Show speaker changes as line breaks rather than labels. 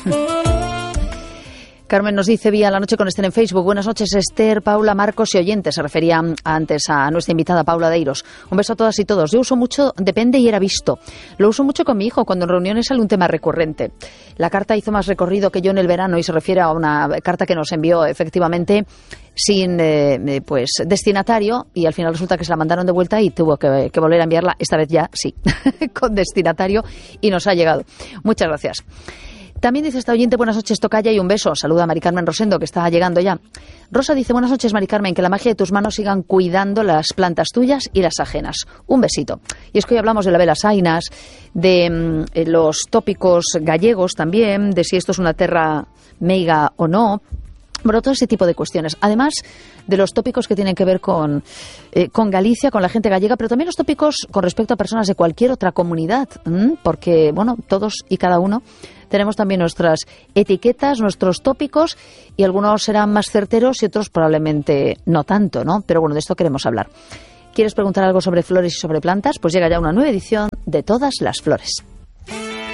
Carmen nos dice vía La Noche con Esther en Facebook: buenas noches, Esther, Paula, Marcos y oyentes. Se refería antes a nuestra invitada Paula Deiros. Un beso a todas y todos. Yo uso mucho Depende y Era Visto. Lo uso mucho con mi hijo cuando en reuniones sale un tema recurrente. La carta hizo más recorrido que yo en el verano y se refiere a una carta que nos envió efectivamente sin destinatario, y al final resulta que se la mandaron de vuelta y tuvo que volver a enviarla, esta vez ya sí, con destinatario, y nos ha llegado. Muchas gracias. También dice esta oyente: buenas noches, tocaya, y un beso. Saluda a Mari Carmen Rosendo, que está llegando ya. Rosa dice: buenas noches, Mari Carmen, que la magia de tus manos sigan cuidando las plantas tuyas y las ajenas. Un besito. Y es que hoy hablamos de la vela sainas, de los tópicos gallegos también, de si esto es una terra meiga o no. Bueno, todo ese tipo de cuestiones. Además de los tópicos que tienen que ver con Galicia, con la gente gallega, pero también los tópicos con respecto a personas de cualquier otra comunidad, porque, bueno, todos y cada uno tenemos también nuestras etiquetas, nuestros tópicos, y algunos serán más certeros y otros probablemente no tanto, ¿no? Pero bueno, de esto queremos hablar. ¿Quieres preguntar algo sobre flores y sobre plantas? Pues llega ya una nueva edición de Todas las Flores.